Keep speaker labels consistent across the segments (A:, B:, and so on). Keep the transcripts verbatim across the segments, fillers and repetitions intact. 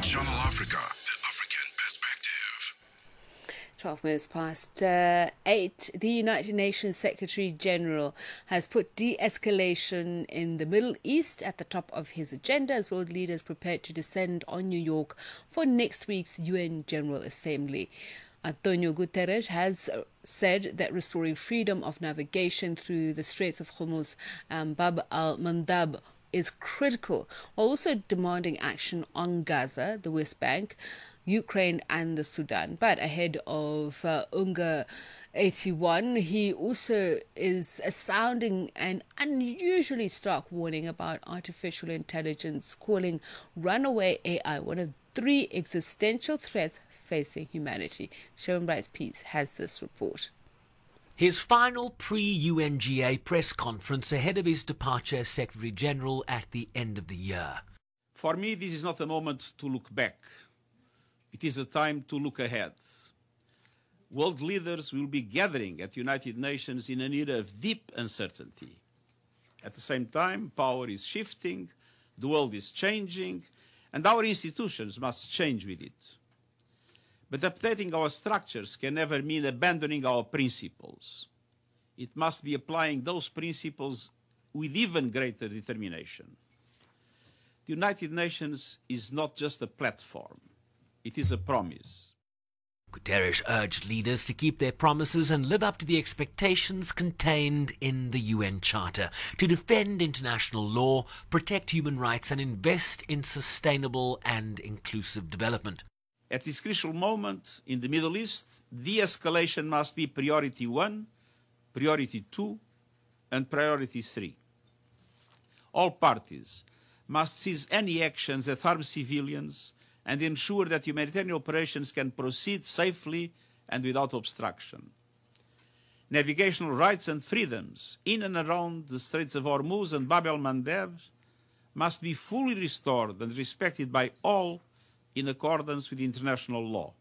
A: Channel Africa, the African perspective.
B: twelve minutes past uh, eight. The United Nations Secretary General has put de-escalation in the Middle East at the top of his agenda as world leaders prepare to descend on New York for next week's U N General Assembly. Antonio Guterres has said that restoring freedom of navigation through the Straits of Hormuz and Bab al-Mandab is critical, while also demanding action on Gaza, the West Bank, Ukraine and the Sudan. But ahead of uh, UNGA eighty-one, he also is sounding an unusually stark warning about artificial intelligence, calling runaway A I one of three existential threats facing humanity. Sharon Bright-Peace has this report.
C: His final pre-U N G A press conference ahead of his departure as Secretary-General at the end of the year.
D: For me, this is not a moment to look back. It is a time to look ahead. World leaders will be gathering at the United Nations in an era of deep uncertainty. At the same time, power is shifting, the world is changing, and our institutions must change with it. But updating our structures can never mean abandoning our principles. It must be applying those principles with even greater determination. The United Nations is not just a platform. It is a promise.
C: Guterres urged leaders to keep their promises and live up to the expectations contained in the U N Charter, to defend international law, protect human rights and invest in sustainable and inclusive development.
D: At this crucial moment in the Middle East, de-escalation must be priority one, priority two, and priority three. All parties must cease any actions that harm civilians and ensure that humanitarian operations can proceed safely and without obstruction. Navigational rights and freedoms in and around the Straits of Hormuz and Bab el-Mandeb must be fully restored and respected by all in accordance with international law.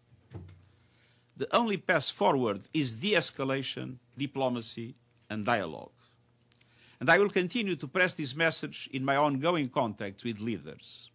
D: The only path forward is de-escalation, diplomacy, and dialogue. And I will continue to press this message in my ongoing contact with leaders.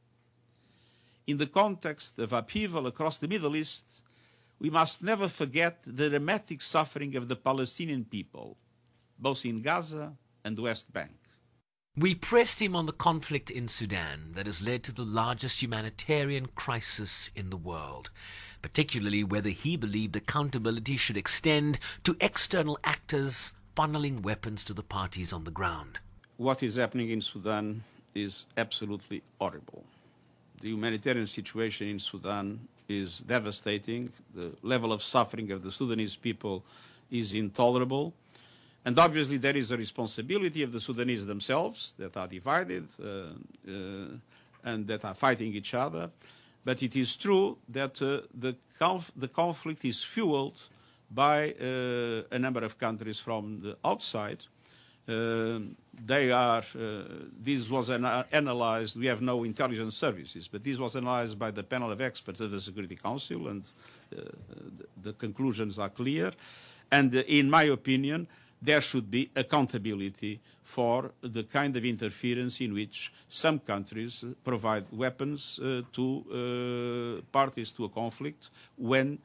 D: In the context of upheaval across the Middle East, we must never forget the dramatic suffering of the Palestinian people, both in Gaza and the West Bank.
C: We pressed him on the conflict in Sudan that has led to the largest humanitarian crisis in the world, particularly whether he believed accountability should extend to external actors funneling weapons to the parties on the ground.
D: What is happening in Sudan is absolutely horrible. The humanitarian situation in Sudan is devastating. The level of suffering of the Sudanese people is intolerable. And obviously there is a responsibility of the Sudanese themselves that are divided uh, uh, and that are fighting each other. But it is true that uh, the, conf the conflict is fueled by uh, a number of countries from the outside. Uh, they are, uh, this was an analyzed, we have no intelligence services, but this was analyzed by the panel of experts of the Security Council, and uh, the, the conclusions are clear. And uh, in my opinion, there should be accountability for the kind of interference in which some countries provide weapons uh, to uh, parties to a conflict when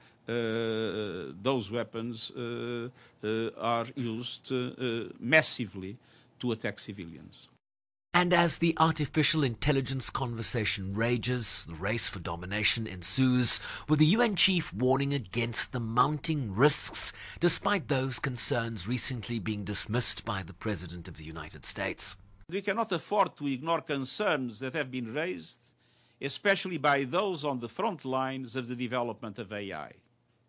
D: uh, those weapons uh, uh, are used uh, massively to attack civilians.
C: And as the artificial intelligence conversation rages, the race for domination ensues, with the U N chief warning against the mounting risks, despite those concerns recently being dismissed by the President of the United States.
D: We cannot afford to ignore concerns that have been raised, especially by those on the front lines of the development of A I.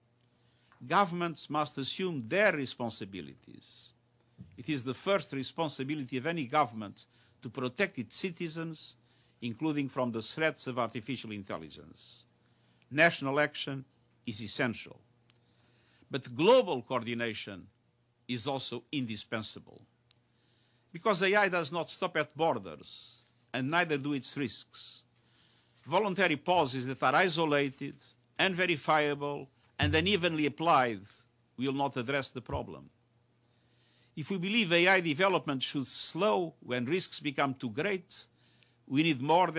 D: Governments must assume their responsibilities. It is the first responsibility of any government to protect its citizens, including from the threats of artificial intelligence. National action is essential. But global coordination is also indispensable. Because A I does not stop at borders, and neither do its risks. Voluntary policies that are isolated, unverifiable, and unevenly applied will not address the problem. If we believe A I development should slow when risks become too great, we need more than